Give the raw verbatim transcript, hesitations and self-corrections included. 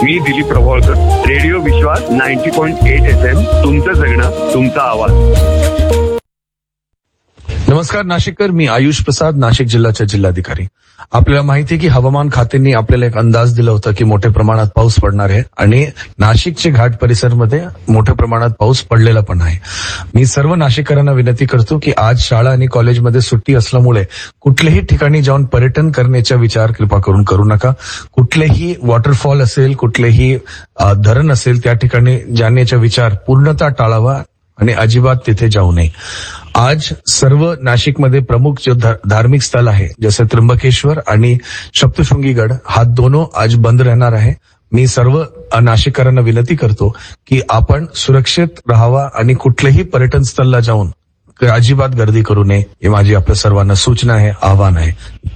मी Dilip Prabhavalkar, radio विश्वास ninety point eight F M, तुमचं जगणं तुमचा आवाज. नमस्कार नाशिककर, मी आयुष प्रसाद, नाशिक जिल्ह्याचे जिल्हाधिकारी. आपल्याला माहिती आहे की हवामान खात्याने आपल्याला एक अंदाज दिला होता की मोठ्या प्रमाणात पाऊस पडणार आहे आणि नाशिकचे घाट परिसरमध्ये मोठ्या प्रमाणात पाऊस पडलेला पण आहे. मी सर्व नाशिककरांना विनंती करतो की आज शाळा आणि कॉलेजमध्ये सुट्टी असल्यामुळे कुठल्याही ठिकाणी जाऊन पर्यटन करण्याचा विचार कृपा करून करू नका. कुठलेही वॉटरफॉल असेल, कुठलेही धरण असेल, त्या ठिकाणी जाण्याचा विचार पूर्णतः टाळावा आणि अजिबात तिथे जाऊ नये. आज सर्व नाशिकमध्ये प्रमुख जो धार्मिक स्थळ आहे जसं त्र्यंबकेश्वर आणि सप्तशृंगीगड, हा दोनो आज बंद राहणार आहे. मी सर्व नाशिककरांना विनंती करतो की आपण सुरक्षित राहावा आणि कुठल्याही पर्यटन स्थळाला जाऊन अजिबात गर्दी करू नये, ही माझी आपल्या सर्वांना सूचना आहे, आव्हान आहे.